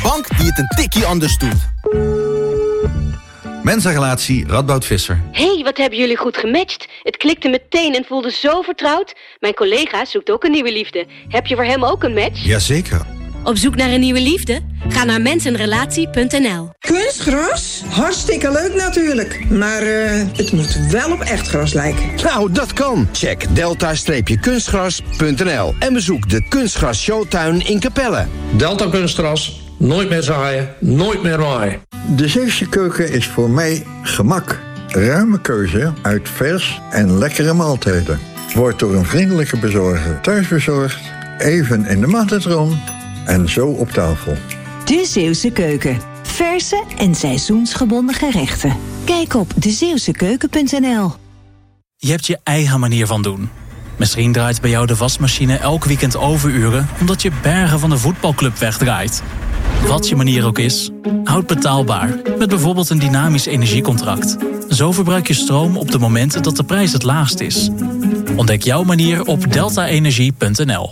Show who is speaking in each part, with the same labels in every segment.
Speaker 1: bank die het een tikkie anders doet.
Speaker 2: Mensa-relatie Radboud Visser.
Speaker 3: Hé, wat hebben jullie goed gematcht. Het klikte meteen en voelde zo vertrouwd. Mijn collega zoekt ook een nieuwe liefde. Heb je voor hem ook een match?
Speaker 2: Jazeker.
Speaker 3: Op zoek naar een nieuwe liefde? Ga naar mensenrelatie.nl.
Speaker 4: Kunstgras? Hartstikke leuk natuurlijk. Maar het moet wel op echt gras lijken.
Speaker 5: Nou, dat kan. Check delta-kunstgras.nl en bezoek de Kunstgras Showtuin in Capelle.
Speaker 6: Delta Kunstgras. Nooit meer zaaien, nooit meer maaien.
Speaker 7: De Zeeuwse keuken is voor mij gemak. Ruime keuze uit vers en lekkere maaltijden. Wordt door een vriendelijke bezorger thuisbezorgd, even in de magnetron en zo op tafel.
Speaker 8: De Zeeuwse keuken. Verse en seizoensgebonden gerechten. Kijk op dezeeuwsekeuken.nl.
Speaker 9: Je hebt je eigen manier van doen. Misschien draait bij jou de wasmachine elk weekend overuren omdat je bergen van de voetbalclub wegdraait. Wat je manier ook is, houd betaalbaar met bijvoorbeeld een dynamisch energiecontract. Zo verbruik je stroom op de momenten dat de prijs het laagst is. Ontdek jouw manier op deltaenergie.nl.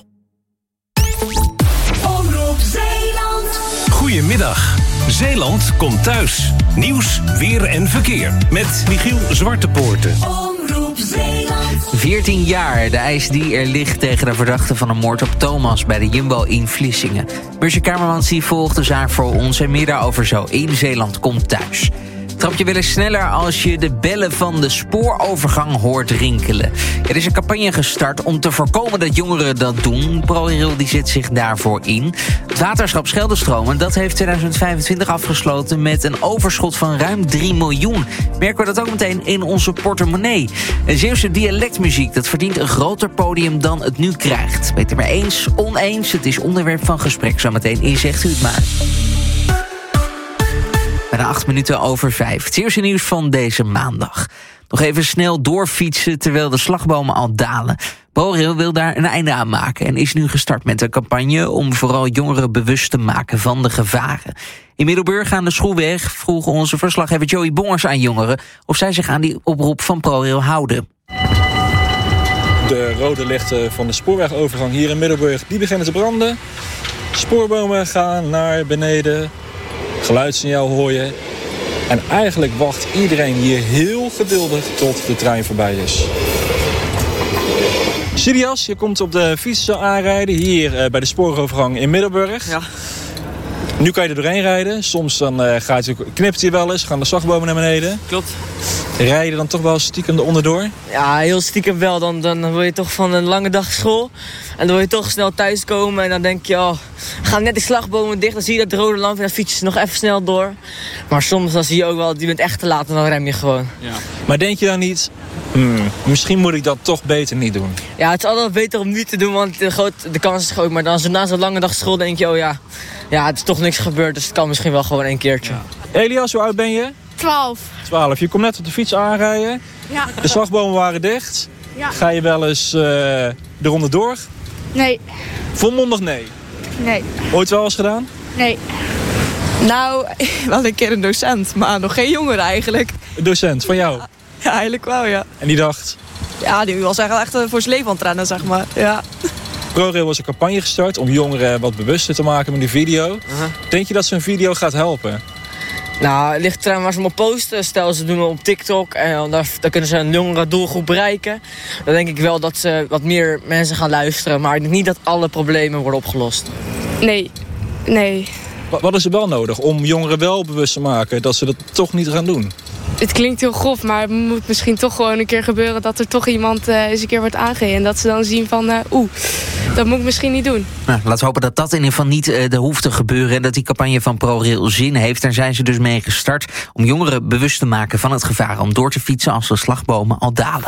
Speaker 10: Omroep Zeeland.
Speaker 11: Goedemiddag. Zeeland komt thuis. Nieuws, weer en verkeer. Met Michiel Zwartepoorten.
Speaker 10: Omroep Zeeland.
Speaker 12: 14 jaar. De eis die er ligt tegen de verdachte van een moord op Thomas bij de Jumbo in Vlissingen. Busje Kamermans volgt de zaak voor ons en meer daarover zo in Zeeland komt thuis. Trap je wel eens sneller als je de bellen van de spoorovergang hoort rinkelen. Er is een campagne gestart om te voorkomen dat jongeren dat doen. ProRail die zet zich daarvoor in. Het waterschap Scheldestromen dat heeft 2025 afgesloten met een overschot van ruim 3 miljoen. Merken we dat ook meteen in onze portemonnee. Een Zeeuwse dialectmuziek dat verdient een groter podium dan het nu krijgt. Weet er maar eens, oneens, het is onderwerp van gesprek zometeen in Zegt u het maar. Bijna 8 minuten over 5. Het eerste nieuws van deze maandag. Nog even snel doorfietsen terwijl de slagbomen al dalen. ProRail wil daar een einde aan maken en is nu gestart met een campagne om vooral jongeren bewust te maken van de gevaren. In Middelburg aan de Schroeweg vroeg onze verslaggever Joey Bongers aan jongeren of zij zich aan die oproep van ProRail houden.
Speaker 13: De rode lichten van de spoorwegovergang hier in Middelburg die beginnen te branden. Spoorbomen gaan naar beneden. Geluidssignaal hoor je. En eigenlijk wacht iedereen hier heel geduldig tot de trein voorbij is. Sirias, je komt op de fiets aanrijden hier bij de spoorovergang in Middelburg.
Speaker 14: Ja.
Speaker 13: Nu kan je er doorheen rijden. Soms dan knipt hij wel eens, gaan de slagbomen naar beneden.
Speaker 14: Klopt.
Speaker 13: Rij je dan toch wel stiekem onderdoor?
Speaker 14: Ja, heel stiekem wel. Dan wil je toch van een lange dag school. En dan wil je toch snel thuiskomen. En dan denk je, gaan net die slagbomen dicht. Dan zie je dat rode lampje en dan fiets je nog even snel door. Maar soms dan zie je ook wel, je bent echt te laat en dan rem je gewoon. Ja.
Speaker 13: Maar denk je dan niet, misschien moet ik dat toch beter niet doen?
Speaker 14: Ja, het is altijd beter om niet te doen, want de kans is groot. Maar dan na zo'n lange dag school denk je, ja, het is toch niks gebeurd. Dus het kan misschien wel gewoon een keertje.
Speaker 13: Ja. Elias, hoe oud ben je?
Speaker 15: 12.
Speaker 13: 12. Je komt net op de fiets aanrijden.
Speaker 15: Ja.
Speaker 13: De slagbomen waren dicht. Ja. Ga je wel eens eronder door?
Speaker 15: Nee.
Speaker 13: Volmondig nee?
Speaker 15: Nee.
Speaker 13: Ooit wel eens gedaan?
Speaker 15: Nee.
Speaker 16: Nou, wel een keer een docent, maar nog geen jongere eigenlijk.
Speaker 13: Een docent, van jou?
Speaker 16: Ja, eigenlijk wel, ja.
Speaker 13: En die dacht?
Speaker 16: Ja, die was echt voor zijn leven aan het rennen, zeg maar. Ja.
Speaker 13: ProRail was een campagne gestart om jongeren wat bewuster te maken met die video. Denk je dat zo'n video gaat helpen?
Speaker 14: Nou, het ligt eraan waar ze hem op posten. Stel, ze doen het op TikTok en dan kunnen ze een jongere doelgroep bereiken. Dan denk ik wel dat ze wat meer mensen gaan luisteren. Maar ik denk niet dat alle problemen worden opgelost.
Speaker 15: Nee.
Speaker 13: Wat is er wel nodig om jongeren wel bewust te maken dat ze dat toch niet gaan doen?
Speaker 15: Het klinkt heel grof, maar het moet misschien toch gewoon een keer gebeuren dat er toch iemand eens een keer wordt aangereden. En dat ze dan zien van, dat moet ik misschien niet doen.
Speaker 12: Nou, laten we hopen dat dat in ieder geval niet hoeft te gebeuren. En dat die campagne van ProRail zin heeft. Daar zijn ze dus mee gestart om jongeren bewust te maken van het gevaar om door te fietsen als de slagbomen al dalen.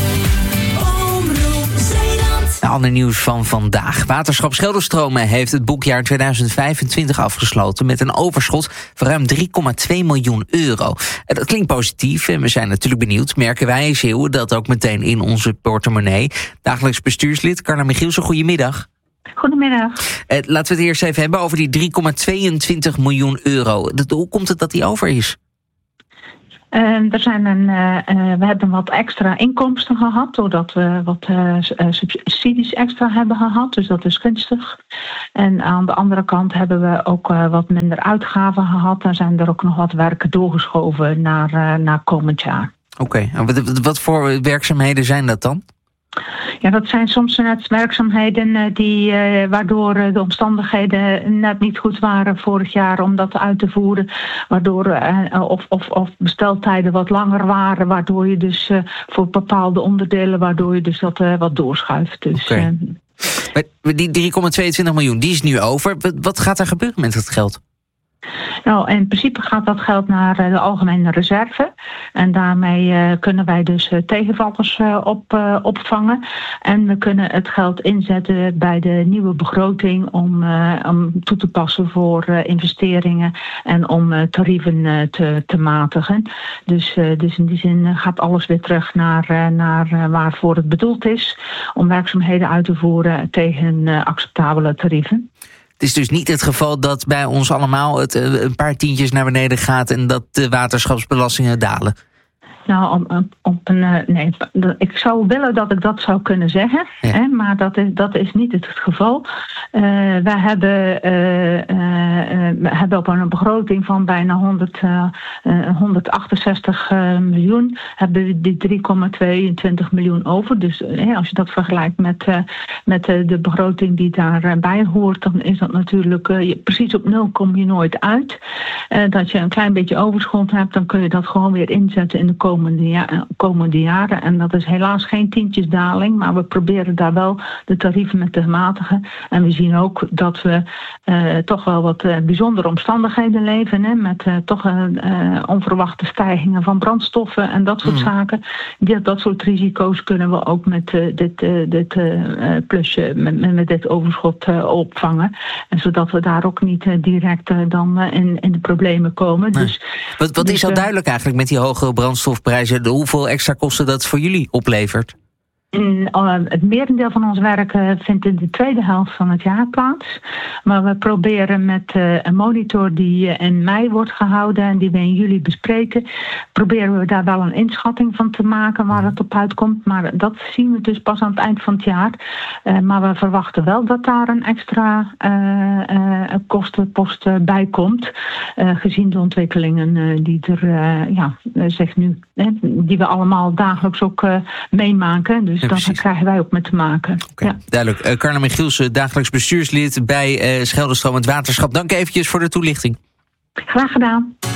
Speaker 12: Ander nieuws van vandaag. Waterschap Scheldestromen heeft het boekjaar 2025 afgesloten met een overschot van ruim 3,2 miljoen euro. Dat klinkt positief en we zijn natuurlijk benieuwd. Merken wij in Zeeuwen dat ook meteen in onze portemonnee. Dagelijks bestuurslid Carla Michielsen, goedemiddag.
Speaker 17: Goedemiddag.
Speaker 12: Laten we het eerst even hebben over die 3,22 miljoen euro. Hoe komt het dat die over is?
Speaker 17: We hebben wat extra inkomsten gehad, doordat we wat subsidies extra hebben gehad. Dus dat is gunstig. En aan de andere kant hebben we ook wat minder uitgaven gehad. Dan zijn er ook nog wat werken doorgeschoven naar komend jaar.
Speaker 12: Oké. Wat voor werkzaamheden zijn dat dan?
Speaker 17: Ja, dat zijn soms net werkzaamheden waardoor de omstandigheden net niet goed waren vorig jaar om dat uit te voeren. Waardoor of besteltijden wat langer waren, waardoor je dus voor bepaalde onderdelen, waardoor je dus dat wat doorschuift. Dus,
Speaker 12: die 3,22 miljoen, die is nu over. Wat gaat er gebeuren met dat geld?
Speaker 17: Nou, in principe gaat dat geld naar de algemene reserve. En daarmee kunnen wij dus tegenvallers opvangen. En we kunnen het geld inzetten bij de nieuwe begroting om toe te passen voor investeringen en om tarieven te matigen. Dus in die zin gaat alles weer terug naar waarvoor het bedoeld is. Om werkzaamheden uit te voeren tegen acceptabele tarieven.
Speaker 12: Het is dus niet het geval dat bij ons allemaal het een paar tientjes naar beneden gaat en dat de waterschapsbelastingen dalen.
Speaker 17: Nou, nee, ik zou willen dat ik dat zou kunnen zeggen, ja. Hè, maar dat is niet het geval. We hebben op een begroting van bijna 168 miljoen, hebben we die 3,22 miljoen over. Dus als je dat vergelijkt met de begroting die daarbij hoort, dan is dat natuurlijk precies op 0 kom je nooit uit. Dat je een klein beetje overschot hebt, dan kun je dat gewoon weer inzetten in de komende jaren. En dat is helaas geen tientjesdaling, maar we proberen daar wel de tarieven mee te matigen. En we zien ook dat we toch wel wat bijzondere omstandigheden leven, hè, met toch onverwachte stijgingen van brandstoffen en dat soort zaken. Dat soort risico's kunnen we ook met dit plusje, met dit overschot opvangen. En zodat we daar ook niet direct dan in de problemen komen. Nee. Dus,
Speaker 12: wat is al duidelijk eigenlijk met die hoge brandstofprijzen? Hoeveel extra kosten dat voor jullie oplevert?
Speaker 17: Het merendeel van ons werk vindt in de tweede helft van het jaar plaats. Maar we proberen met een monitor die in mei wordt gehouden en die we in juli bespreken, proberen we daar wel een inschatting van te maken waar het op uitkomt. Maar dat zien we dus pas aan het eind van het jaar. Maar we verwachten wel dat daar een extra kostenpost bij komt. Gezien de ontwikkelingen die zich nu, die we allemaal dagelijks ook meemaken. Dus daar krijgen wij ook mee te maken.
Speaker 12: Okay, ja. Duidelijk. Carla Michielsen, dagelijks bestuurslid bij Scheldestroom het Waterschap. Dank eventjes voor de toelichting.
Speaker 17: Graag gedaan.